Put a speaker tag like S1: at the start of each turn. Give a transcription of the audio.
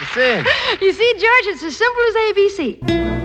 S1: to see him.
S2: You see, George, it's as simple as ABC.